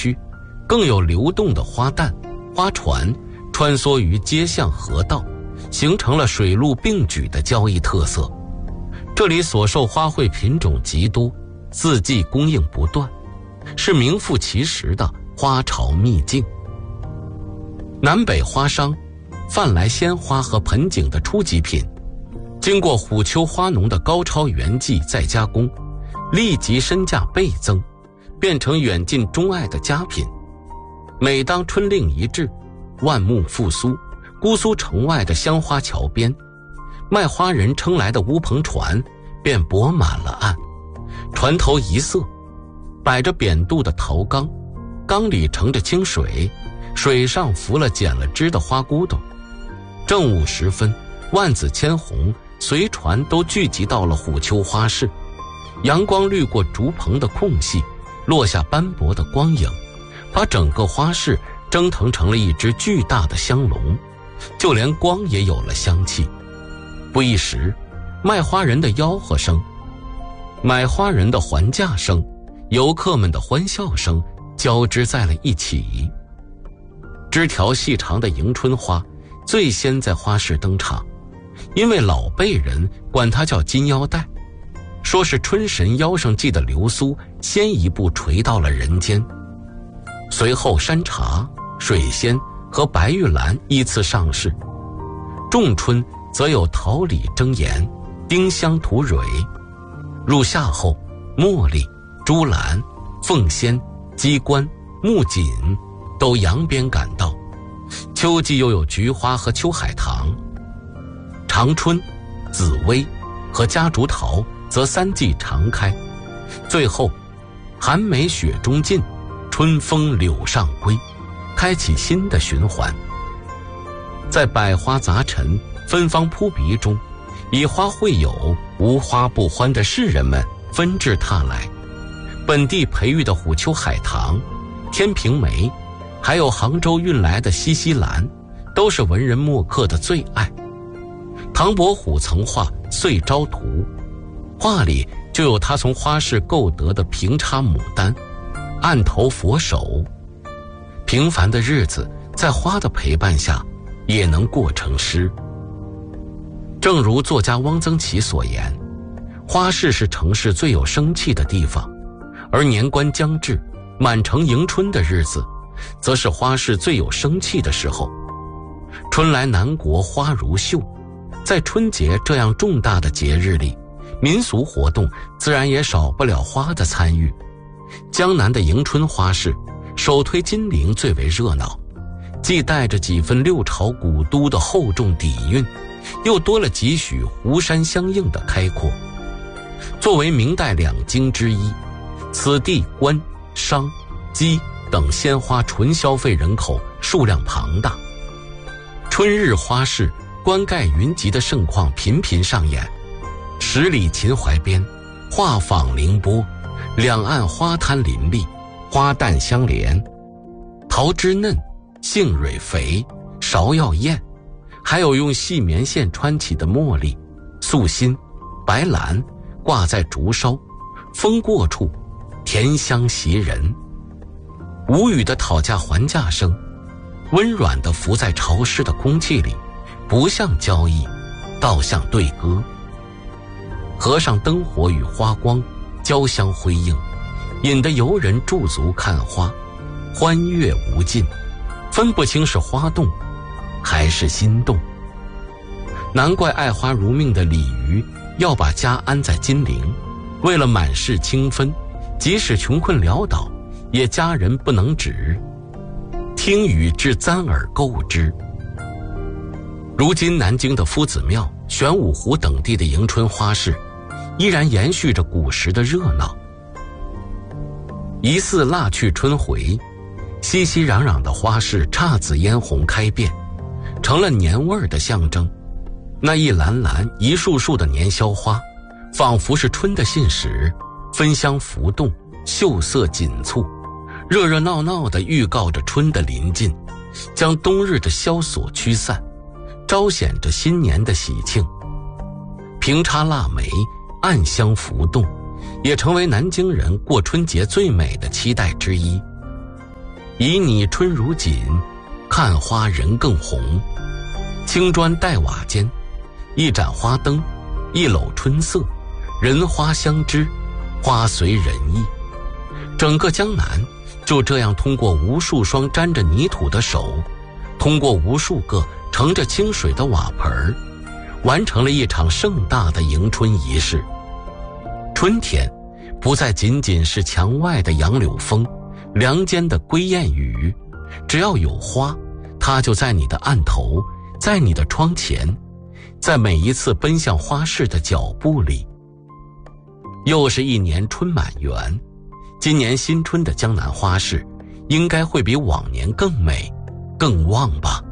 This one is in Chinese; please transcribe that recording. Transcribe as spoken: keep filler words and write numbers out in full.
区，更有流动的花担、花船穿梭于街巷河道，形成了水陆并举的交易特色。这里所售花卉品种极多，四季供应不断，是名副其实的花潮秘境。南北花商贩来鲜花和盆景的初级品，经过虎丘花农的高超园技再加工，立即身价倍增，变成远近钟爱的佳品。每当春令一至，万木复苏，姑苏城外的香花桥边，卖花人撑来的乌篷船便泊满了岸，船头一色，摆着扁肚的陶缸，缸里盛着清水，水上浮了剪了枝的花骨朵。正午时分，万紫千红随船都聚集到了虎丘花市，阳光掠过竹棚的空隙，落下斑驳的光影，把整个花市蒸腾成了一只巨大的香笼，就连光也有了香气。不一时，卖花人的吆喝声、买花人的还价声、游客们的欢笑声交织在了一起。枝条细长的迎春花最先在花市登场，因为老辈人管它叫金腰带，说是春神腰上系的流苏先一步垂到了人间。随后山茶、水仙和白玉兰依次上市，仲春则有桃李争妍、丁香吐蕊。入夏后，茉莉、珠兰、凤仙、鸡冠、木槿都扬鞭赶到，秋季又有菊花和秋海棠。长春、紫薇和夹竹桃则三季常开。最后，寒梅雪中尽，春风柳上归，开启新的循环。在百花杂陈、芬芳扑鼻中，以花会友、无花不欢的士人们纷至沓来。本地培育的虎丘海棠、天平梅，还有杭州运来的西西兰，都是文人墨客的最爱。唐伯虎曾画《岁朝图》，画里就有他从花市购得的平插牡丹、案头佛手。平凡的日子在花的陪伴下也能过成诗。正如作家汪曾祺所言，花市是城市最有生气的地方，而年关将至，满城迎春的日子，则是花市最有生气的时候。春来南国花如绣，在春节这样重大的节日里，民俗活动自然也少不了花的参与。江南的迎春花市，首推金陵最为热闹，既带着几分六朝古都的厚重底蕴，又多了几许湖山相应的开阔。作为明代两京之一，此地官、商、鸡等鲜花纯消费人口数量庞大。春日花市冠盖云集的盛况频频上演，十里秦淮边，画舫凌波，两岸花滩林立，花旦相连，桃枝嫩，杏蕊肥，芍药艳，还有用细棉线穿起的茉莉、素心、白兰挂在竹梢，风过处，甜香袭人。无语的讨价还价声，温软地浮在潮湿的空气里，不像交易，倒像对歌。河上灯火与花光交相辉映，引得游人驻足看花，欢悦无尽，分不清是花动还是心动。难怪爱花如命的鲤鱼要把家安在金陵，为了满室清芬，即使穷困潦倒，也家人不能止，听雨至簪耳购之。如今南京的夫子庙、玄武湖等地的迎春花市，依然延续着古时的热闹。疑似腊去春回，熙熙攘攘的花市姹紫嫣红开遍，成了年味儿的象征。那一篮篮一束束的年宵花，仿佛是春的信使，芬香浮动，秀色紧簇，热热闹闹地预告着春的临近，将冬日的萧索驱散，彰显着新年的喜庆。平插腊梅，暗香浮动，也成为南京人过春节最美的期待之一。 旖旎春如锦，看花人更红。青砖黛瓦间，一盏花灯，一篓春色，人花相知，花随人意。整个江南就这样通过无数双沾着泥土的手，通过无数个盛着清水的瓦盆，完成了一场盛大的迎春仪式。春天不再仅仅是墙外的杨柳风，梁间的归雁语，只要有花，它就在你的案头，在你的窗前，在每一次奔向花市的脚步里。又是一年春满园，今年新春的江南花市应该会比往年更美更旺吧。